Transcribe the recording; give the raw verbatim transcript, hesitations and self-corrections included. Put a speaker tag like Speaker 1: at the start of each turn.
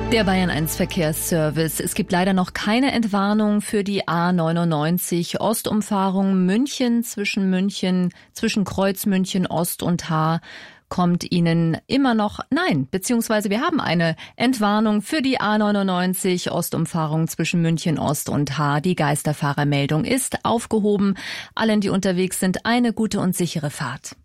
Speaker 1: Der Bayern eins Verkehrsservice. Es gibt leider noch keine Entwarnung für die A neunundneunzig Ostumfahrung München zwischen München, zwischen Kreuz München Ost und Haar. Kommt Ihnen immer noch, nein, beziehungsweise wir haben eine Entwarnung für die A neunundneunzig Ostumfahrung zwischen München Ost und Haar. Die Geisterfahrermeldung ist aufgehoben. Allen, die unterwegs sind, eine gute und sichere Fahrt.